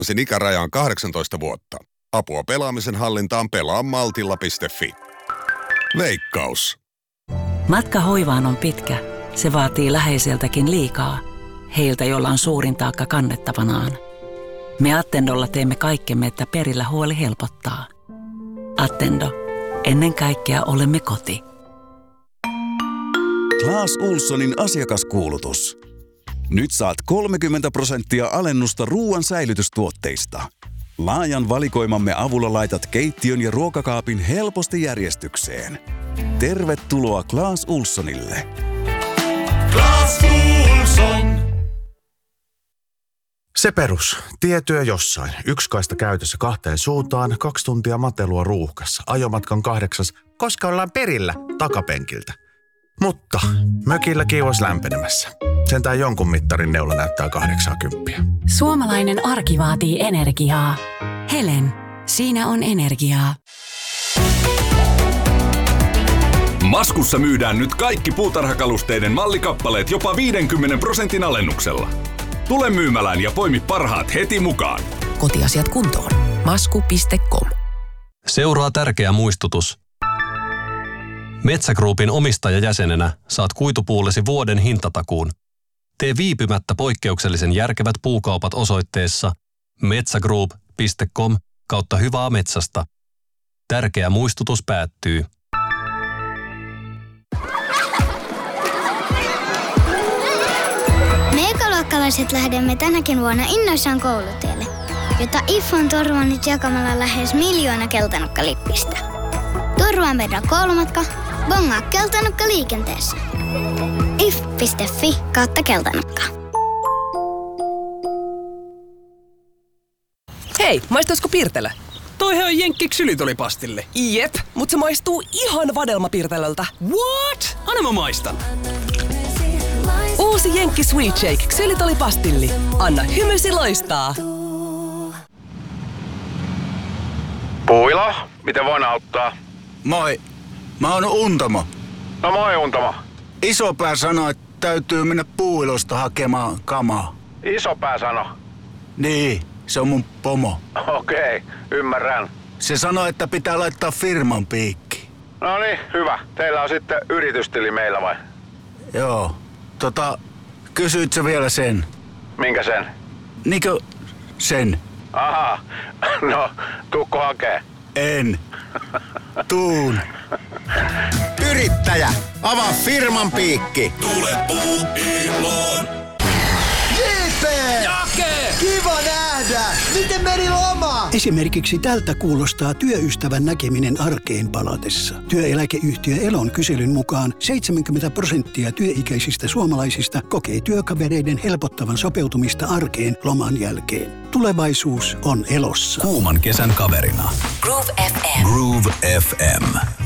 Sen ikäraja on 18 vuotta. Apua pelaamisen hallintaan pelaamaltilla.fi. Veikkaus. Matka hoivaan on pitkä. Se vaatii läheiseltäkin liikaa. Heiltä, jolla on suurin taakka kannettavanaan. Me Attendolla teemme kaikkemme, että perillä huoli helpottaa. Attendo. Ennen kaikkea olemme koti. Clas Ohlsonin asiakaskuulutus. Nyt saat 30% alennusta ruoan säilytystuotteista. Laajan valikoimamme avulla laitat keittiön ja ruokakaapin helposti järjestykseen. Tervetuloa Clas Ohlsonille. Clas Ohlson. Se perus. Tietyö jossain. Yksi kaista käytössä 2 suuntaan, 2 tuntia matelua ruuhkassa. Ajomatkan 8, koska ollaan perillä takapenkiltä. Mutta mökillä kiuas lämpenemässä. Sentään jonkun mittarin neula näyttää 80. Suomalainen arki vaatii energiaa. Helen, siinä on energiaa. Maskussa myydään nyt kaikki puutarhakalusteiden mallikappaleet jopa 50% alennuksella. Tule myymälään ja poimi parhaat heti mukaan. Kotiasiat kuntoon. Masku.com. Seuraa tärkeä muistutus. Metsä Groupin omistajajäsenenä saat kuitupuulesi vuoden hintatakuun. Tee viipymättä poikkeuksellisen järkevät puukaupat osoitteessa metsagroup.com/hyvää metsästä. Tärkeä muistutus päättyy. Me ekaluokkalaiset lähdemme tänäkin vuonna innoissaan koulutielle, jota IF on turvannut jakamalla lähes 1 miljoona keltanukkalippistä. Turvaa meidän koulumatka, bongaa keltanukka liikenteessä. if.fi/keltanukka. Hei, maistaisiko Pirtelö? Toihan on jenkki ksylitolipastille. Jep, mut se maistuu ihan vadelmapirtelöltä. What? Anna mä maistan. Uusi jenkki Sweet Shake ksylitolipastilli. Anna hymysi loistaa. Puilo, miten voin auttaa? Moi, mä oon Untamo. No moi Untamo. Isopää sanoi, että täytyy mennä Puuilosta hakemaan kamaa. Isopää sano? Niin, se on mun pomo. Okei, ymmärrän. Se sanoi, että pitää laittaa firman piikki. No niin, hyvä. Teillä on sitten yritystili meillä vai? Joo. Kysyit sä vielä sen? Minkä sen? Niinkö sen? Aha, no tuukko hakee? En. Tuun. Yrittäjä, avaa firman piikki. Tule Puuiloon. JP! Jake! Kiva nähdä! Miten meni loma? Esimerkiksi tältä kuulostaa työystävän näkeminen arkeen palatessa. Työeläkeyhtiö Elon kyselyn mukaan 70% työikäisistä suomalaisista kokee työkavereiden helpottavan sopeutumista arkeen loman jälkeen. Tulevaisuus on Elossa. Kuuman kesän kaverina. Groove FM. Groove FM.